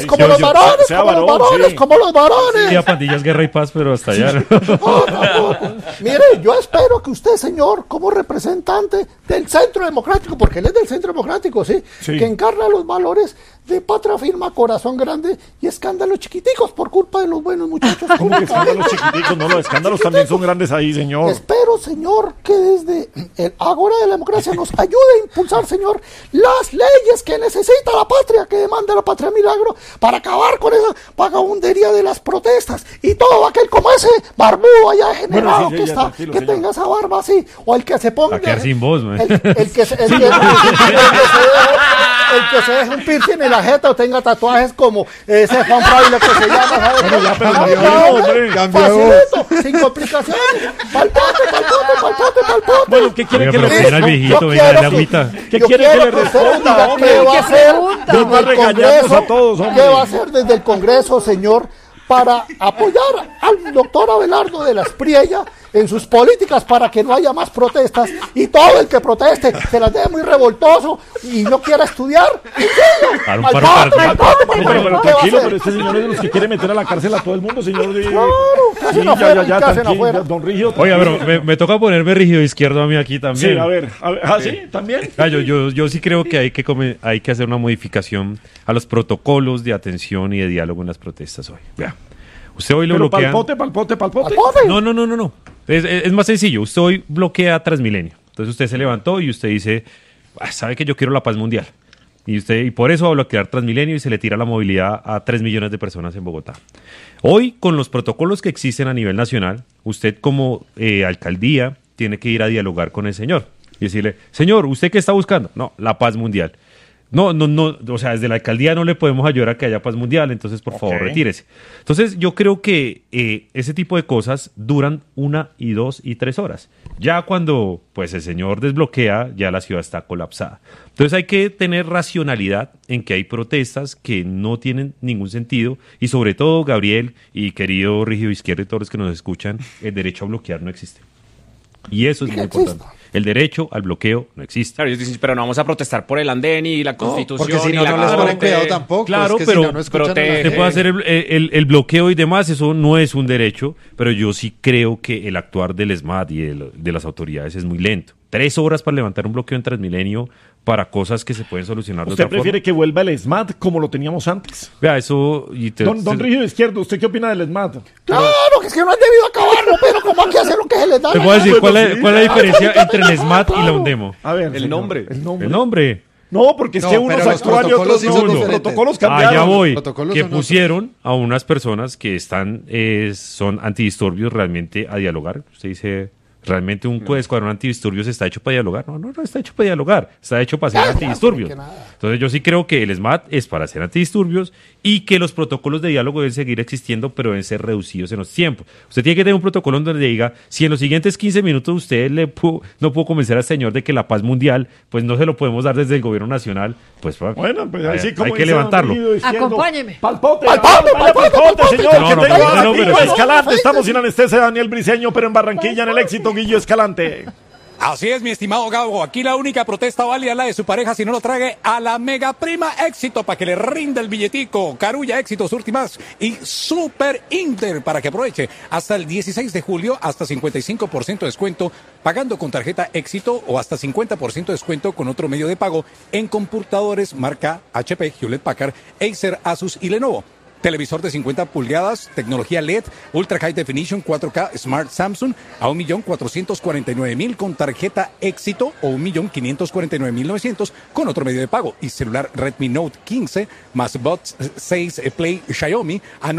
varones, como los varones, como los varones, como los varones. Sí, a pandillas, guerra y paz, pero hasta allá. ¿No? Mire, yo espero que usted, señor, como representante del Centro Democrático, porque él es del Centro Democrático, sí, que encarna los valores de patria firma, corazón grande y escándalos chiquiticos por culpa de los buenos muchachos. ¿Cómo que escándalos chiquiticos? No, los escándalos también son grandes ahí, señor. Espero, señor, que desde el Ágora de la Democracia nos ayude a impulsar, señor, las leyes que necesita la patria, que demanda la patria milagro, para acabar con esa vagabundería de las protestas y todo aquel como ese barbudo allá generado que está, tranquilo, que señor, tenga esa barba así, o el que se ponga... A quedar sin voz, man. El que se deje un piercing en la jeta o tenga tatuajes como ese Juan Fraile que se llama, ¿sabes? Bueno, ya, pero facilito, sin complicaciones. Palpote. Bueno, ¿qué quiere que le responda al viejito? Venga, la agüita. ¿Qué quiere que le responda, hombre? ¿Qué va a hacer desde el Congreso? ¿Qué va a hacer desde el Congreso, señor, para apoyar al doctor Abelardo de la Espriella en sus políticas para que no haya más protestas y todo el que proteste se las dé muy revoltoso y no quiera estudiar? Pero tranquilo, pero este señor es de los que quiere meter a la cárcel a todo el mundo, señor. Ya, tranquilo, don Rígido. Oiga, pero me toca ponerme rígido izquierdo a mí aquí también. Sí, a ver, ¿sí? ¿También? Yo sí creo que hay que hacer una modificación a los protocolos de atención y de diálogo en las protestas hoy. Vea. Usted hoy lo bloquea. Palpote. No. Es más sencillo. Usted hoy bloquea Transmilenio. Entonces usted se levantó y usted dice, sabe que yo quiero la paz mundial. Y por eso va a bloquear Transmilenio y se le tira la movilidad a 3 millones de personas en Bogotá. Hoy, con los protocolos que existen a nivel nacional, usted como alcaldía tiene que ir a dialogar con el señor y decirle, señor, ¿usted qué está buscando? No, la paz mundial. No, o sea, desde la alcaldía no le podemos ayudar a que haya paz mundial, entonces por favor retírese. Entonces yo creo que ese tipo de cosas duran 1, 2 y 3 horas. Ya cuando pues el señor desbloquea, ya la ciudad está colapsada. Entonces hay que tener racionalidad en que hay protestas que no tienen ningún sentido y sobre todo, Gabriel y querido Rígido Izquierdo y todos los que nos escuchan, el derecho a bloquear no existe. Y eso es muy importante. El derecho al bloqueo no existe. Claro, ellos dicen, pero no vamos a protestar por el andén y la Constitución. Porque si no, no les ponen cuidado tampoco. Claro, es que pero si no usted puede hacer el bloqueo y demás, eso no es un derecho, pero yo sí creo que el actuar del ESMAD y de las autoridades es muy lento. 3 horas para levantar un bloqueo en Transmilenio para cosas que se pueden solucionar de otra forma. ¿Usted prefiere que vuelva el ESMAD como lo teníamos antes? Vea, eso... Don Rígido Izquierdo, ¿usted qué opina del ESMAD? Claro, que es que no han debido acabarlo, pero ¿cómo hay que hacer lo que se les da? Te puedo decir, ¿cuál es la diferencia entre el ESMAD y la UNDEMO? A ver, el nombre. El nombre. No, porque es que unos actúan y otros no. Los protocolos cambiaron. Allá voy. Que pusieron a unas personas que son antidisturbios realmente a dialogar. Usted dice... ¿Realmente un escuadrón antidisturbios está hecho para dialogar? No está hecho para dialogar, está hecho para hacer antidisturbios. Entonces yo sí creo que el ESMAD es para hacer antidisturbios y que los protocolos de diálogo deben seguir existiendo, pero deben ser reducidos en los tiempos. Usted tiene que tener un protocolo donde diga, si en los siguientes 15 minutos usted no pudo convencer al señor de que la paz mundial, pues no se lo podemos dar desde el gobierno nacional, pues bueno, pues así como hay que levantarlo. Acompáñeme. Palpote, señor, no, que pero tengo sí. Escalante, estamos sin anestesia, Daniel Briceño, pero en Barranquilla, en el éxito, Guillo Escalante. Así es, mi estimado Gabo. Aquí la única protesta válida es la de su pareja si no lo trague a la Mega Prima Éxito para que le rinda el billetico. Carulla Éxitos Últimas y Super Inter para que aproveche hasta el 16 de julio hasta 55% de descuento pagando con tarjeta Éxito o hasta 50% de descuento con otro medio de pago en computadores marca HP, Hewlett Packard, Acer, Asus y Lenovo. Televisor de 50 pulgadas, tecnología LED, Ultra High Definition 4K Smart Samsung a 1.449.000 con tarjeta Éxito o 1.549.900 con otro medio de pago. Y celular Redmi Note 15 más Buds 6 Play Xiaomi a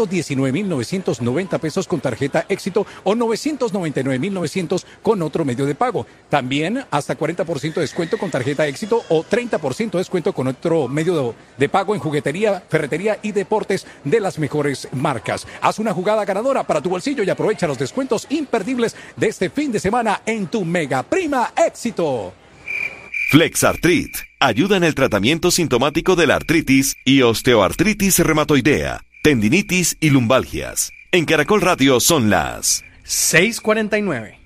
919.990 pesos con tarjeta Éxito o 999.900 con otro medio de pago. También hasta 40% de descuento con tarjeta Éxito o 30% de descuento con otro medio de pago en juguetería, ferretería y deportes de las mejores marcas. Haz una jugada ganadora para tu bolsillo y aprovecha los descuentos imperdibles de este fin de semana en tu Mega Prima Éxito. Flexartrit ayuda en el tratamiento sintomático de la artritis y osteoartritis reumatoidea, tendinitis y lumbalgias. En Caracol Radio son las 6:49.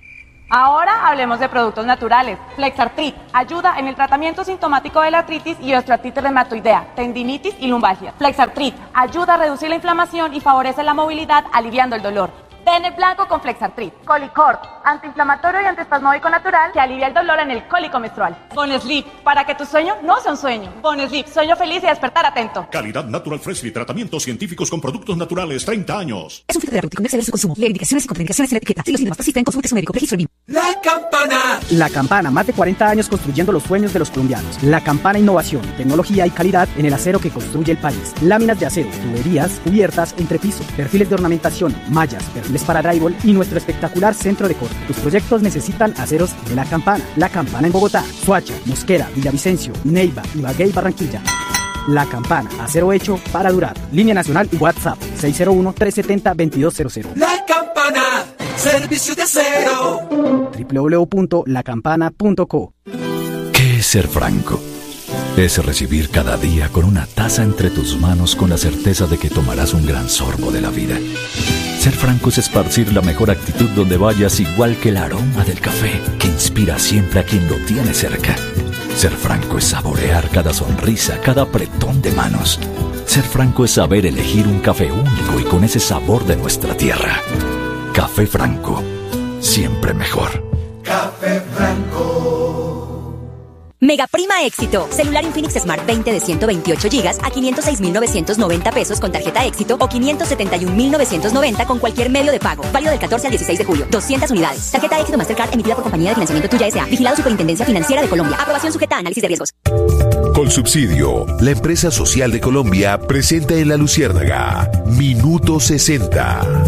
Ahora hablemos de productos naturales. Flexartrit ayuda en el tratamiento sintomático de la artritis y osteoartritis reumatoidea, tendinitis y lumbalgia. Flexartrit ayuda a reducir la inflamación y favorece la movilidad, aliviando el dolor. Bene blanco con Flexartrit. Colicort, antiinflamatorio y antiespasmódico natural que alivia el dolor en el cólico menstrual. Bonesleep, para que tu sueño no sea un sueño. Bonesleep, sueño feliz y despertar atento. Calidad Natural Freshly, tratamientos científicos con productos naturales, 30 años. Es un filtro terapéutico, no exceder su consumo. Lee indicaciones y contraindicaciones en la etiqueta. Si los síntomas persisten, consulte a su médico. Registro el mismo. La Campana. La Campana, más de 40 años construyendo los sueños de los colombianos. La Campana, innovación, tecnología y calidad en el acero que construye el país. Láminas de acero, tuberías, cubiertas, entrepiso, perfiles de ornamentación, mallas, perfiles para drywall y nuestro espectacular centro de corte. Tus proyectos necesitan aceros de La Campana. La Campana en Bogotá, Soacha, Mosquera, Villavicencio, Neiva, Ibagué y Barranquilla. La Campana, acero hecho para durar. Línea nacional y WhatsApp 601-370-2200. La Campana, servicio de acero. www.lacampana.co. ¿Qué es ser franco? Es recibir cada día con una taza entre tus manos con la certeza de que tomarás un gran sorbo de la vida. Ser franco es esparcir la mejor actitud donde vayas, igual que el aroma del café que inspira siempre a quien lo tiene cerca. Ser franco es saborear cada sonrisa, cada apretón de manos. Ser franco es saber elegir un café único y con ese sabor de nuestra tierra. Café Franco, siempre mejor. Café Franco. Mega Prima Éxito. Celular Infinix Smart 20 de 128 GB a 506.990 pesos con tarjeta Éxito o 571.990 con cualquier medio de pago. Válido del 14 al 16 de julio. 200 unidades. Tarjeta Éxito Mastercard emitida por Compañía de Financiamiento Tuya S.A. Vigilado Superintendencia Financiera de Colombia. Aprobación sujeta a análisis de riesgos. Colsubsidio, la empresa social de Colombia, presenta en La Luciérnaga Minuto 60.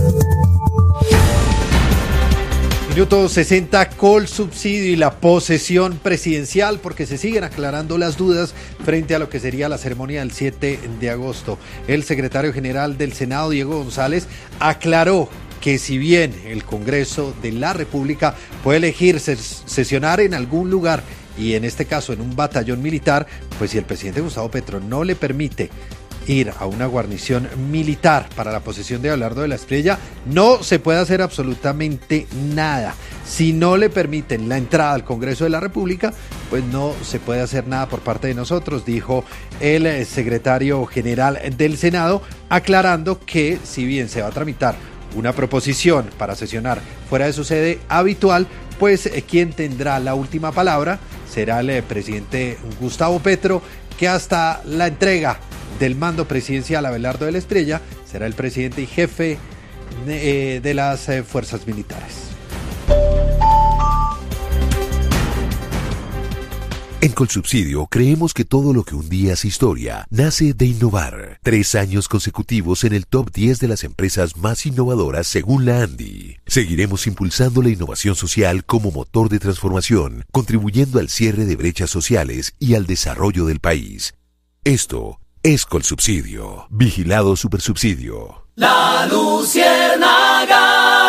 Minuto 60, Colsubsidio y la posesión presidencial, porque se siguen aclarando las dudas frente a lo que sería la ceremonia del 7 de agosto. El secretario general del Senado, Diego González, aclaró que si bien el Congreso de la República puede elegir sesionar en algún lugar, y en este caso en un batallón militar, pues si el presidente Gustavo Petro no le permite ir a una guarnición militar para la posesión de Abelardo de la Espriella, no se puede hacer absolutamente nada. Si no le permiten la entrada al Congreso de la República, pues no se puede hacer nada por parte de nosotros, dijo el secretario general del Senado, aclarando que si bien se va a tramitar una proposición para sesionar fuera de su sede habitual, pues quien tendrá la última palabra será el presidente Gustavo Petro, que hasta la entrega del mando presidencial a Abelardo de la Espriella será el presidente y jefe de las fuerzas militares. En Colsubsidio creemos que todo lo que un día es historia nace de innovar. 3 años consecutivos en el top 10 de las empresas más innovadoras según la ANDI. Seguiremos impulsando la innovación social como motor de transformación, contribuyendo al cierre de brechas sociales y al desarrollo del país. Esto es Colsubsidio. Vigilado Supersubsidio. La Luciérnaga.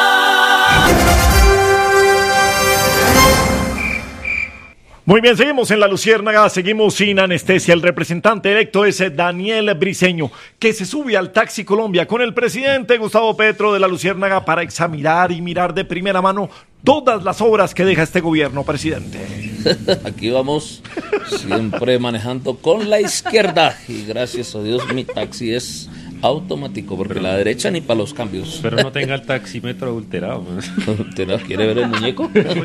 Muy bien, seguimos en La Luciérnaga, seguimos sin anestesia. El representante electo es Daniel Briceño, que se sube al Taxi Colombia con el presidente Gustavo Petro de La Luciérnaga para examinar y mirar de primera mano todas las obras que deja este gobierno, presidente. Aquí vamos, siempre manejando con la izquierda y gracias a Dios mi taxi es automático, porque la derecha ni para los cambios. Pero no tenga el taxímetro adulterado. ¿Quiere ver el muñeco?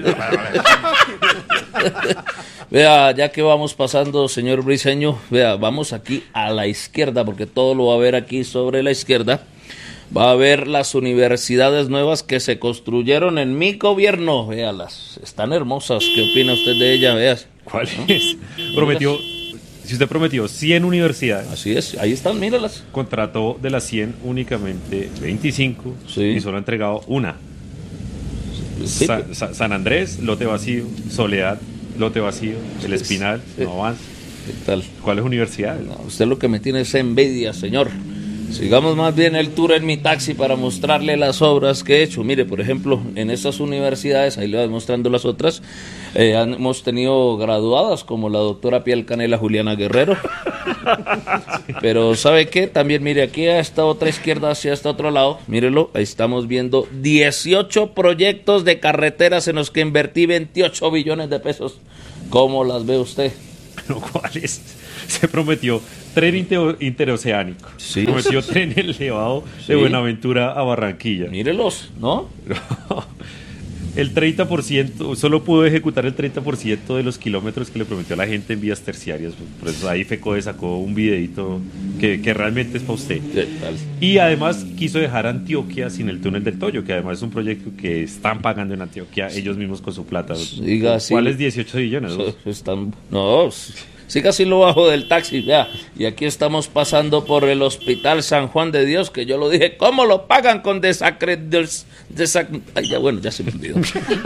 Vea, ya que vamos pasando, señor Briceño, vea, vamos aquí a la izquierda, porque todo lo va a ver aquí sobre la izquierda. Va a ver las universidades nuevas que se construyeron en mi gobierno. Véalas, están hermosas. ¿Qué opina usted de ellas? Veas. ¿Cuál es? Prometió, si usted prometió 100 universidades. Así es, ahí están, míralas. Contrató de las 100 únicamente 25 sí. Y solo ha entregado una. Sí. San Andrés, lote vacío. Soledad, lote vacío. El Espinal, sí. no avanza. ¿Qué tal? ¿Cuáles universidades? No, usted lo que me tiene es envidia, señor. Sigamos más bien el tour en mi taxi para mostrarle las obras que he hecho. Mire, por ejemplo, en estas universidades, ahí le voy mostrando las otras, hemos tenido graduadas como la doctora Piel Canela Juliana Guerrero. Pero ¿sabe qué? También mire, aquí a esta otra izquierda, hacia este otro lado, mírelo, ahí estamos viendo 18 proyectos de carreteras en los que invertí 28 billones de pesos. ¿Cómo las ve usted? ¿Pero cuáles? Se prometió tren interoceánico. Sí. Prometió tren elevado Sí. de Buenaventura a Barranquilla. Mírelos, ¿no? El 30%, solo pudo ejecutar el 30% de los kilómetros que le prometió a la gente en vías terciarias. Por eso ahí FECODE sacó un videito que realmente es para usted. Y además quiso dejar Antioquia sin el túnel del Toyo, que además es un proyecto que están pagando en Antioquia ellos mismos con su plata. Diga así. ¿Cuáles 18 billones? No, sí, casi lo bajo del taxi, ya. Y aquí estamos pasando por el Hospital San Juan de Dios, que yo lo dije, ¿cómo lo pagan con Ay, ya bueno, ya se me olvidó.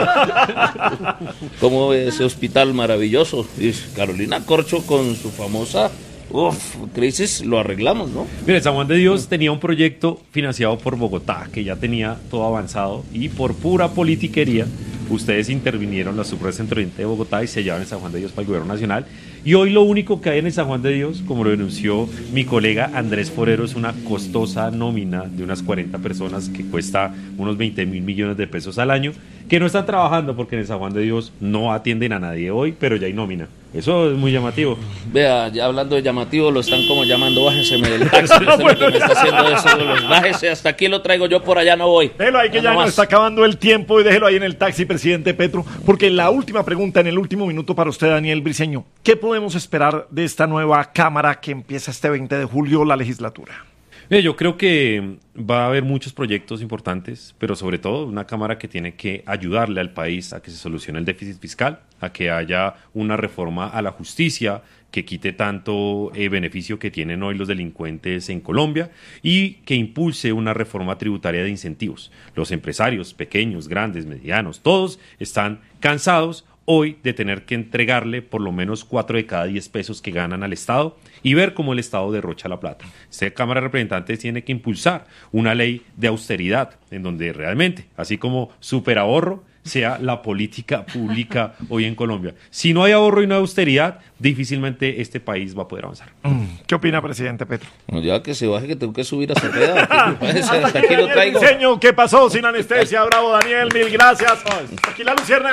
¿Cómo ve ese hospital maravilloso? Y Carolina Corcho con su famosa crisis, lo arreglamos, ¿no? Mire, San Juan de Dios tenía un proyecto financiado por Bogotá, que ya tenía todo avanzado, y por pura politiquería, ustedes intervinieron la Subrecentro de Bogotá y se llevaron el San Juan de Dios para el gobierno nacional. Y hoy lo único que hay en el San Juan de Dios, como lo denunció mi colega Andrés Forero, es una costosa nómina de unas 40 personas que cuesta unos 20.000 millones de pesos al año, que no están trabajando porque en el San Juan de Dios no atienden a nadie hoy, pero ya hay nómina. Eso es muy llamativo. Vea, ya hablando de llamativo, lo están como llamando, bájeseme del taxi. Usted lo que me está haciendo eso, bájese, hasta aquí lo traigo, yo por allá no voy. Déjelo ahí que ya nos está acabando el tiempo y déjelo ahí en el taxi, presidente Petro, porque la última pregunta en el último minuto para usted, Daniel Briceño. ¿Qué podemos esperar de esta nueva Cámara que empieza este 20 de julio la legislatura? Yo creo que va a haber muchos proyectos importantes, pero sobre todo una Cámara que tiene que ayudarle al país a que se solucione el déficit fiscal, a que haya una reforma a la justicia que quite tanto beneficio que tienen hoy los delincuentes en Colombia y que impulse una reforma tributaria de incentivos. Los empresarios pequeños, grandes, medianos, todos están cansados hoy de tener que entregarle por lo menos 4 de cada 10 pesos que ganan al Estado y ver cómo el Estado derrocha la plata. Esta Cámara de Representantes tiene que impulsar una ley de austeridad en donde realmente, así como superahorro, sea la política pública hoy en Colombia. Si no hay ahorro y no hay austeridad, difícilmente este país va a poder avanzar. ¿Qué opina, presidente Petro? No, ya que se baje, que tengo que subir a Cepeda. Hasta aquí lo traigo. ¿Qué pasó sin anestesia? Bravo, Daniel, mil gracias. Aquí la Lucierna.